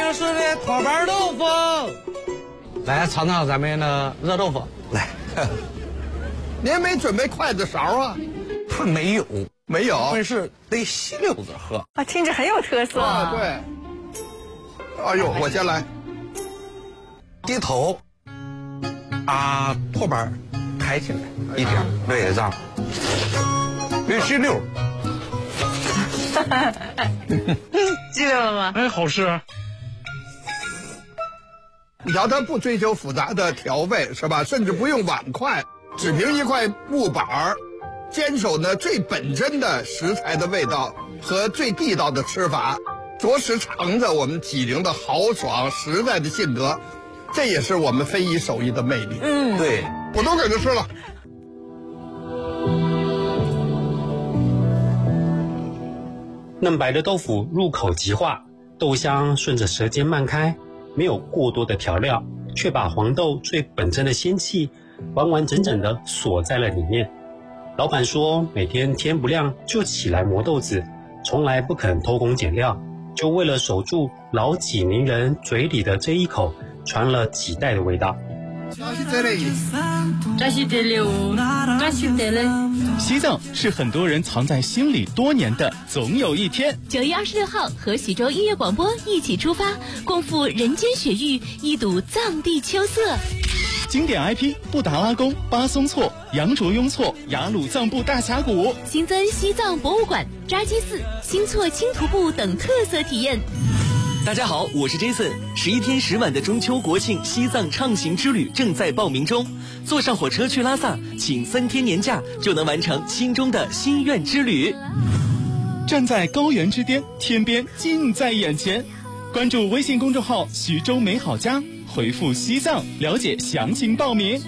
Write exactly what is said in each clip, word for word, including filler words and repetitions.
想吃的托盘豆腐。来尝尝咱们的热豆腐。来， 您没准备筷子勺啊？ 不是没有， 没有， 但是得吸溜子喝啊，听着很有特色啊。对。哎呦，我先来。 低头，啊，托盘抬起来一点，对，这样，别吸溜。 记得了吗？ 哎，好吃。 你瞧，他不追求复杂的调味，是吧？甚至不用碗筷，只凭一块木板儿，坚守呢最本真的食材的味道和最地道的吃法，着实藏着我们济宁的豪爽实在的性格，这也是我们非遗手艺的魅力。 嗯，对， 我都给他吃了。 嫩白的豆腐入口即化，豆香顺着舌尖漫开，没有过多的调料，却把黄豆最本真的鲜气完完整整的锁在了里面。老板说每天天不亮就起来磨豆子，从来不肯偷工减料，就为了守住老济宁人嘴里的这一口传了几代的味道。 西藏是很多人藏在心里多年的总有一天。 九月二十六号，和徐州音乐广播一起出发，共赴人间雪域，一睹藏地秋色。 经典 I P 布达拉宫、巴松措、羊卓雍措、雅鲁藏布大峡谷， 新增西藏博物馆、扎基寺、新措青徒步等特色体验。 大家好，我是 Jason。十一天十晚的中秋国庆西藏畅行之旅正在报名中，坐上火车去拉萨，请三天年假就能完成心中的心愿之旅。 站在高原之巅，天边近在眼前。关注微信公众号徐州美好家，回复西藏了解详情报名。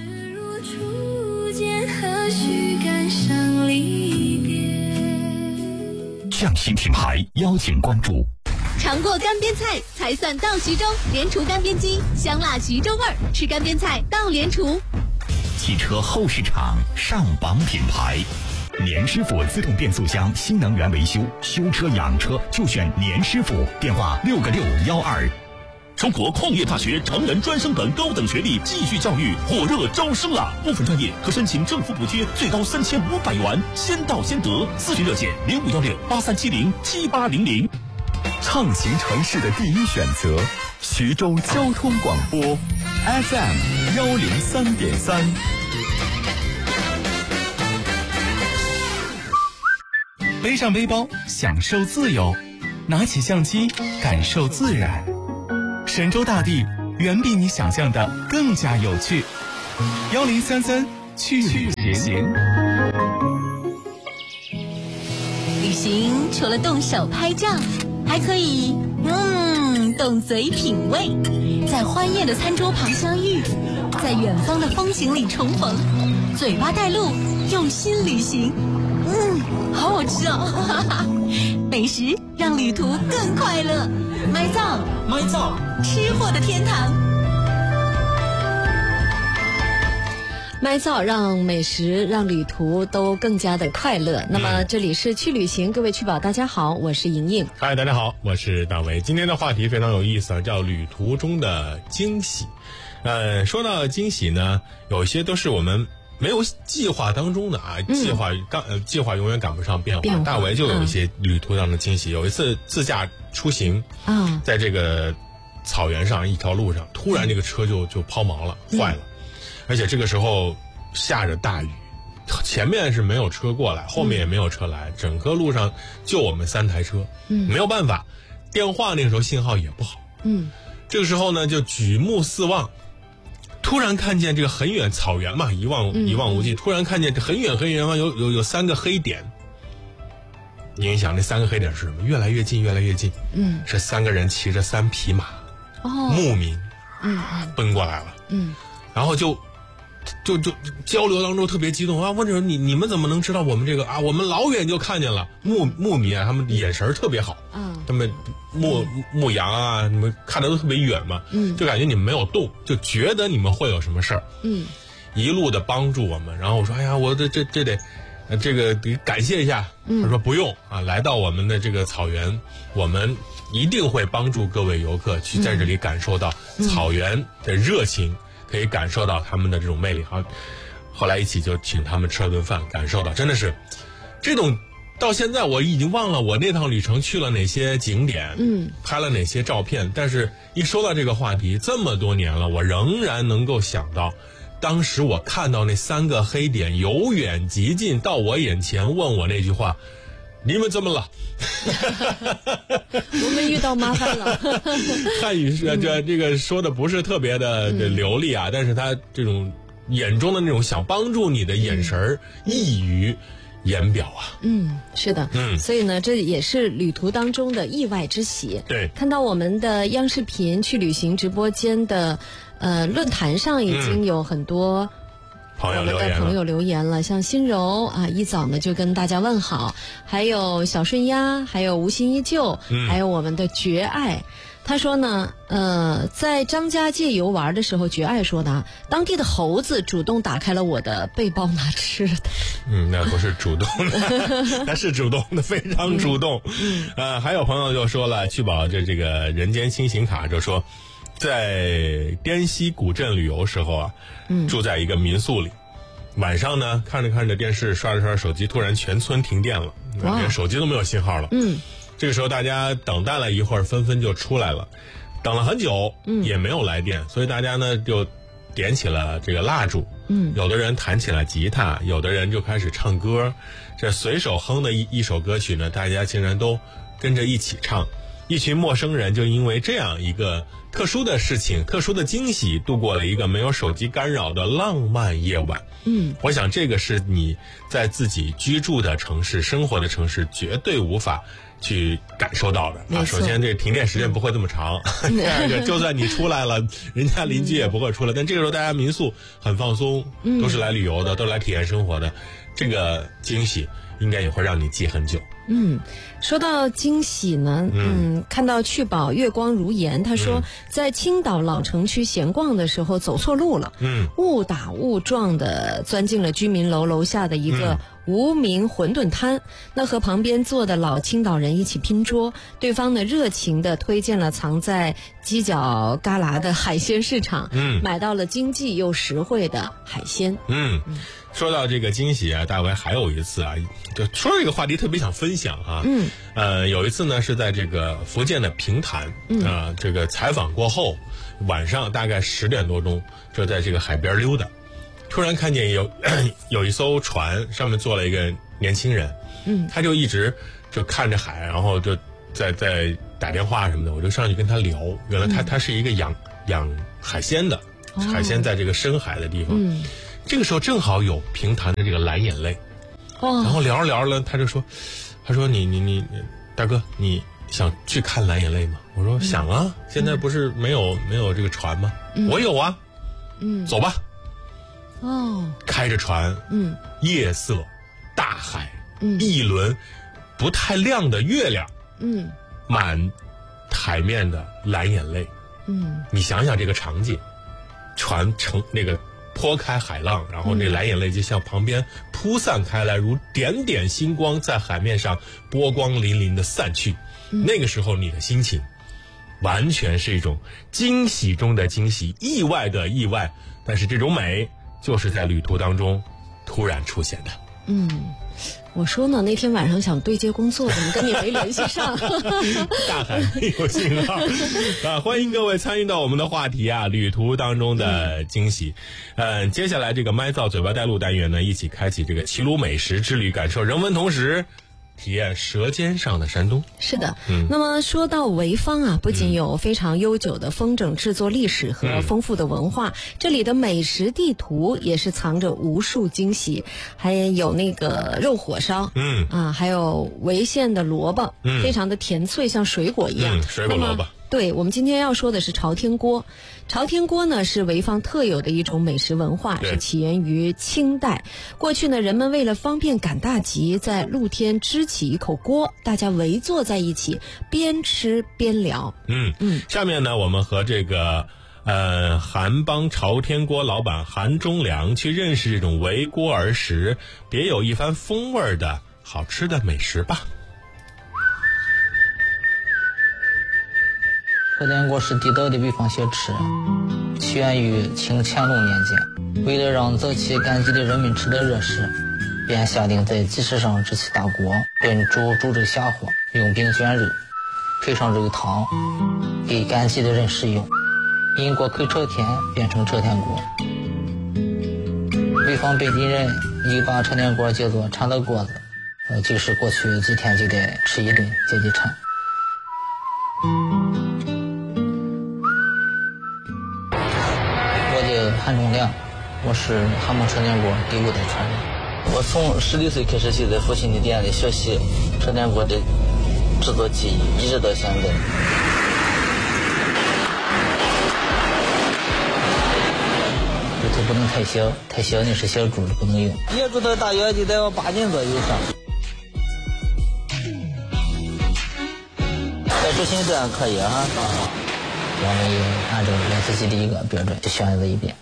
匠心品牌邀请关注。 尝过干煸菜才算到徐州，莲厨干煸鸡，香辣徐州味儿，吃干煸菜到莲厨。 汽车后市场上榜品牌，年师傅自动变速箱新能源维修，修车养车就选年师傅，电话六个六幺二。 中国矿业大学成人专升本高等学历继续教育火热招生了，部分专业可申请政府补贴，最高三千五百元，先到先得。咨询热线零五幺六八三七零七八零零。 畅行城市的第一选择，徐州交通广播 F M 幺零三点三。 背上背包，享受自由；拿起相机，感受自然。神州大地远比你想象的更加有趣。幺零三三去旅行。 旅行除了动手拍照，还可以嗯动嘴品味，在欢宴的餐桌旁相遇，在远方的风景里重逢，嘴巴带路，用心旅行。嗯，好好吃哦！美食让旅途更快乐。麦藏， 麦藏， 吃货的天堂。 麦灶让美食让旅途都更加的快乐。那么这里是去旅行，各位趣宝大家好，我是莹莹。 嗨，大家好，我是大为。今天的话题非常有意思，叫旅途中的惊喜。呃，说到惊喜呢，有些都是我们没有计划当中的啊，嗯、计划赶呃计划永远赶不上变化。变化大为就有一些旅途上的惊喜。嗯、有一次自驾出行，嗯，在这个草原上一条路上，突然这个车就就抛锚了，坏了。嗯，而且这个时候下着大雨，前面是没有车过来，后面也没有车来，嗯、整个路上就我们三台车，嗯，没有办法，电话那个时候信号也不好，嗯，这个时候呢就举目四望，突然看见这个很远草原嘛，一望、嗯、一望无际，突然看见很远很远有有有三个黑点，你想那三个黑点是什么？越来越近，越来越近，嗯，是三个人骑着三匹马，哦，牧民，嗯，奔过来了，嗯，然后就。就就交流当中特别激动啊！问着你你们怎么能知道我们这个啊？我们老远就看见了牧牧民啊，他们眼神特别好，嗯，他们牧牧羊啊，你们看的都特别远嘛，嗯，就感觉你们没有动，就觉得你们会有什么事儿，嗯，一路的帮助我们。然后我说，哎呀，我这这这得，这个得感谢一下。他说不用啊，来到我们的这个草原，我们一定会帮助各位游客去在这里感受到草原的热情，可以感受到他们的这种魅力。好，后来一起就请他们吃了顿饭，感受到真的是这种。到现在我已经忘了我那趟旅程去了哪些景点，嗯，拍了哪些照片，但是一说到这个话题，这么多年了，我仍然能够想到当时我看到那三个黑点由远及近到我眼前，问我那句话：你们怎么了？ 我们遇到麻烦了。 汉语是这这个说的不是特别的流利啊，嗯、但是他这种眼中的那种想帮助你的眼神儿溢于言表啊。 嗯，是的。嗯，所以呢，这也是旅途当中的意外之喜。 对， 看到我们的央视频去旅行直播间的呃论坛上已经有很多、嗯。 朋友我们的朋友留言了，像心柔啊，一早呢就跟大家问好，还有小顺鸭，还有无心依旧，嗯、还有我们的绝爱。他说呢，呃，在张家界游玩的时候，绝爱说的啊，当地的猴子主动打开了我的背包拿吃的。 嗯，那不是主动的，那是主动的，非常主动。嗯，呃，还有朋友就说了，去保这这个人间轻行卡就说。在滇西古镇旅游时候啊，嗯，住在一个民宿里，晚上呢看着看着电视，刷着刷着手机，突然全村停电了，连手机都没有信号了。嗯，这个时候大家等待了一会儿，纷纷就出来了，等了很久，嗯，也没有来电，所以大家呢就点起了这个蜡烛，嗯，有的人弹起了吉他，有的人就开始唱歌，这随手哼的一一首歌曲呢，大家竟然都跟着一起唱。一群陌生人就因为这样一个特殊的事情、特殊的惊喜，度过了一个没有手机干扰的浪漫夜晚。嗯，我想这个是你在自己居住的城市、生活的城市绝对无法去感受到的啊。首先，这停电时间不会这么长；第二个，就算你出来了，人家邻居也不会出来。但这个时候，大家民宿很放松，都是来旅游的，都是来体验生活的，这个惊喜应该也会让你记很久。 嗯，说到惊喜呢，嗯，嗯看到去保月光如言，他说、嗯、在青岛老城区闲逛的时候走错路了，嗯，误打误撞的钻进了居民楼楼下的一个无名馄饨摊，嗯、那和旁边坐的老青岛人一起拼桌，对方呢热情的推荐了藏在犄角旮旯的海鲜市场，嗯，买到了经济又实惠的海鲜，嗯。嗯说到这个惊喜啊，大为还有一次啊，就说这个话题特别想分享啊。嗯，呃，有一次呢是在这个福建的平潭啊、嗯呃，这个采访过后，晚上大概十点多钟，就在这个海边溜达，突然看见有有一艘船，上面坐了一个年轻人，嗯，他就一直就看着海，然后就在在打电话什么的，我就上去跟他聊，原来他、嗯、他是一个养养海鲜的，哦、海鲜在这个深海的地方。嗯，这个时候正好有平潭的这个蓝眼泪，哦，然后聊着聊着，他就说，他说你你你大哥，你想去看蓝眼泪吗？我说、嗯、想啊，现在不是没有、嗯、没有这个船吗？嗯、我有啊，嗯，走吧。哦，开着船，嗯，夜色，大海，嗯，一轮不太亮的月亮，嗯，满海面的蓝眼泪，嗯，你想想这个场景，船乘那个。拨开海浪，然后这蓝眼泪就向旁边铺散开来，如点点星光在海面上波光粼粼的散去。嗯、那个时候你的心情完全是一种惊喜中的惊喜，意外的意外，但是这种美就是在旅途当中突然出现的。嗯， 我说呢，那天晚上想对接工作，怎么跟你没联系上？ 大海没有信号啊！欢迎各位参与到我们的话题啊，旅途当中的惊喜。嗯、呃，接下来这个麦造嘴巴带路单元呢，一起开启这个齐鲁美食之旅，感受人文同时体验舌尖上的山东。 是的，嗯，那么说到潍坊啊，不仅有非常悠久的风筝制作历史和丰富的文化，嗯、这里的美食地图也是藏着无数惊喜，还有那个肉火烧，嗯啊，还有潍县的萝卜，嗯，非常的甜脆，像水果一样， 嗯、水果萝卜。 对，我们今天要说的是朝天锅。朝天锅呢是潍坊特有的一种美食文化，是起源于清代。过去呢，人们为了方便赶大集，在露天支起一口锅，大家围坐在一起，边吃边聊。 嗯嗯，下面呢，我们和这个呃韩帮朝天锅老板韩忠良去认识这种围锅而食、别有一番风味的好吃的美食吧。 车田锅是地道的北方小吃，起源于清乾隆年间。为了让早期赶集的人们吃得热食，便下令在集市上支起大锅，炖煮煮着下火，用冰卷肉，配上肉汤，给赶集的人食用。因锅口朝天，变成车田锅。北方本地人又把车田锅叫做馋了锅子，呃，就是过去几天就得吃一顿解解馋。我叫韩忠良，我是韩蒙车田锅第五代传人。我从十六岁开始就在父亲的店里学习车田锅的制作技艺，一直到现在。猪头不能太小，太小那是小猪不能用。野猪头大约就在我八斤左右上。在执行这样可以啊。我们也按照我自己的一个标准去选择一遍。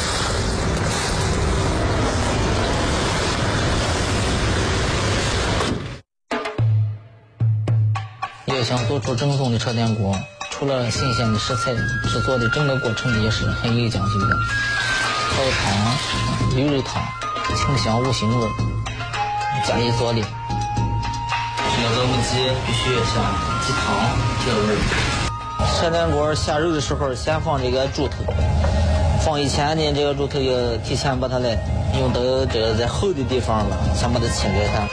要想做出正宗的车田锅，除了新鲜的食材，制作的整个过程也是很有讲究的。熬汤、溜肉汤，清香无腥味，加以佐料。那个母鸡必须要下鸡汤调味。车田锅下肉的时候，先放这个猪头，放以前呢，这个猪头要提前把它来用到这个在厚的地方了，先把它切开它。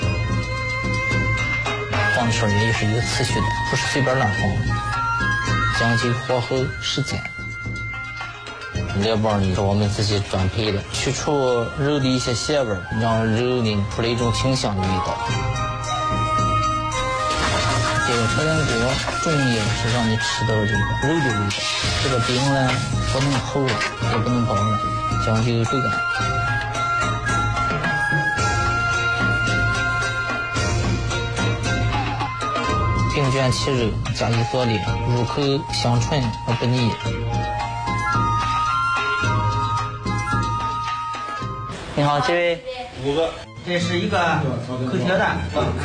放的时候也是有次序的，不是随便乱放，讲究火候时间。料包呢是我们自己专配的，去除肉的一些腥味，让肉呢出来一种清香的味道。这个车田锅重要是让你吃到这个肉的味道，这个饼呢不能厚也不能薄软，讲究手感。并卷其肉，加以佐料，入口香醇而不腻。你好，这位五个，这是一个口条蛋，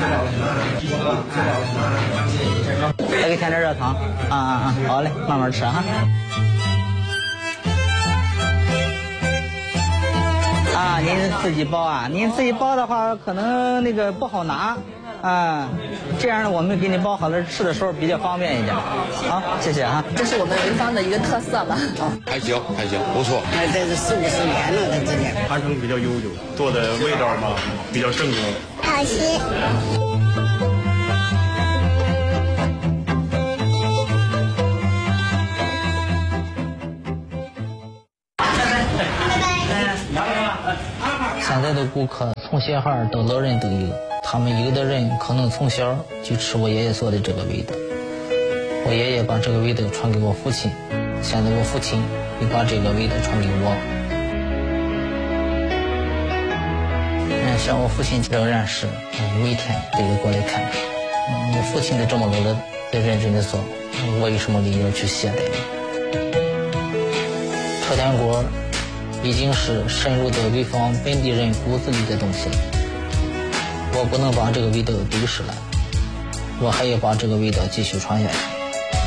再给添点热汤，啊啊啊，好嘞，慢慢吃哈。啊，您自己包啊？您自己包的话，可能那个不好拿。啊，这样呢，我们给你包好了，吃的时候比较方便一点。好，谢谢啊。 这是我们潍坊的一个特色吧？啊， 还行，还行，不错。 哎，这是四五十年了，在这里。 传承比较悠久，做的味道嘛比较正宗。 好吃。 现在的顾客从小孩到老人都有。他们有的人可能从小就吃我爷爷做的这个味道，我爷爷把这个味道传给我父亲，现在我父亲又把这个味道传给我。嗯，像我父亲仍然是嗯每天都有过来看，嗯，我父亲的这么多的在认真的做，我有什么理由去懈怠呢？车田锅已经是深入到潍坊本地人骨子里的东西了。我不能把这个味道丢失了，我还要把这个味道继续传下去。